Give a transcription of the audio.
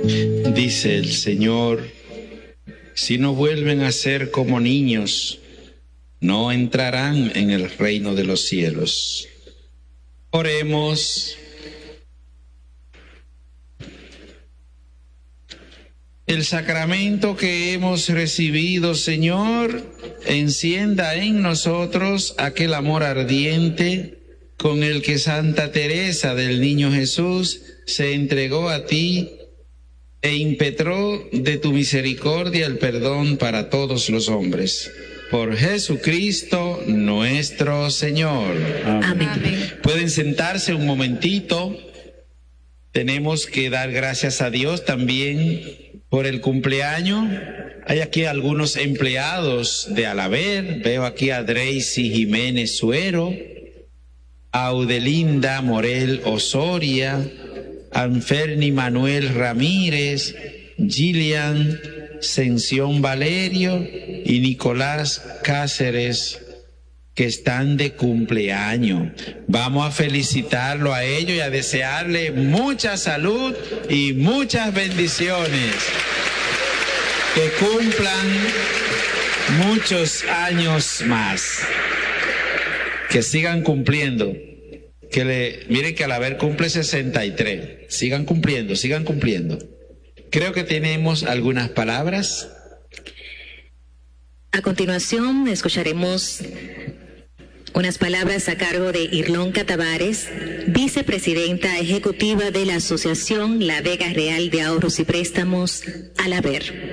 Dice el Señor, si no vuelven a ser como niños, no entrarán en el reino de los cielos. Oremos. El sacramento que hemos recibido, Señor, encienda en nosotros aquel amor ardiente con el que Santa Teresa del Niño Jesús se entregó a ti e impetró de tu misericordia el perdón para todos los hombres. Por Jesucristo nuestro Señor. Amén. Pueden sentarse un momentito. Tenemos que dar gracias a Dios también por el cumpleaños. Hay aquí algunos empleados de Alaber. Veo aquí a Dreisy Jiménez Suero, a Audelinda Morel Osoria, a Anferni Manuel Ramírez, Gillian Sención Valerio y Nicolás Cáceres, que están de cumpleaños. Vamos a felicitarlo a ellos y a desearle mucha salud y muchas bendiciones. Que cumplan muchos años más. Que sigan cumpliendo. Miren que Alaber cumple 63. Sigan cumpliendo, sigan cumpliendo. Creo que tenemos algunas palabras. A continuación escucharemos unas palabras a cargo de Irlonca Tavares, vicepresidenta ejecutiva de la Asociación La Vega Real de Ahorros y Préstamos, Alaber.